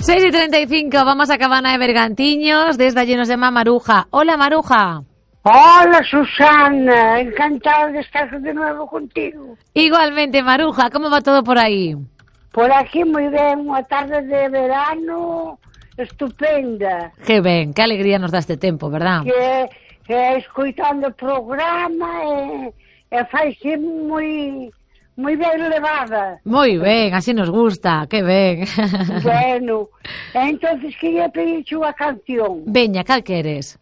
6:35, vamos a Cabana de Bergantiños, desde allí nos llama Maruja. Hola, Maruja. Hola, Susana, encantada de estar de nuevo contigo. Igualmente, Maruja, ¿cómo va todo por aí? Por aquí moi ben, unha tarde de verano estupenda. Que ben, que alegría nos dá este tempo, verdad? Que escoitando o programa e faise moi ben levada. Moi ben, así nos gusta, que ben. Bueno, entonces quería pedirche unha canción. Veña, cal queres?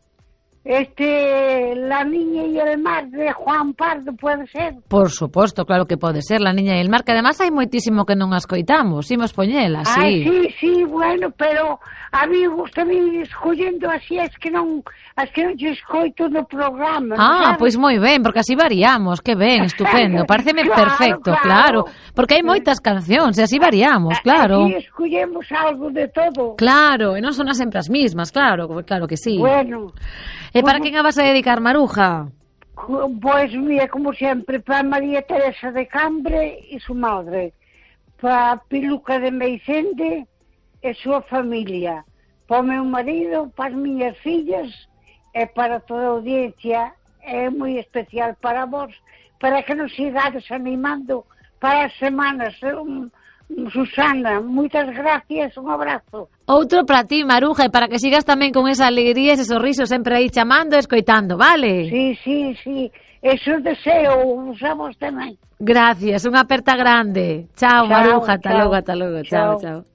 La niña y el mar de Juan Pardo, ¿puede ser? Por suposto, claro que pode ser, La niña y el mar, que además hai moitísimo que non as coitamos, imos poñela, sí. Ai, sí, bueno, pero a mí gustame escollendo así, as que non te escoito no programa. Ah, pois moi ben, porque así variamos, que ben, estupendo, pareceme perfecto, claro, porque hai moitas cancións e así variamos, claro. Así escollemos algo de todo. Claro, e non son sempre as mismas, claro que sí. Bueno. E para quen a vas a dedicar, Maruja? Pois mira, como sempre, para María Teresa de Cambre e su madre, para Piluca de Meicende e súa familia, para o meu marido, para as miñas fillas e para toda a audiencia, é moi especial para vos, para que nos sigades animando para as semanas. Susana, moitas gracias, un abrazo. Outro para ti, Maruja, e para que sigas tamén con esa alegría, ese sorriso sempre aí chamando e escoitando, vale? Sí, eso deseo, usamos tamén. Gracias, unha aperta grande. Chao, Maruja, ata logo, chao.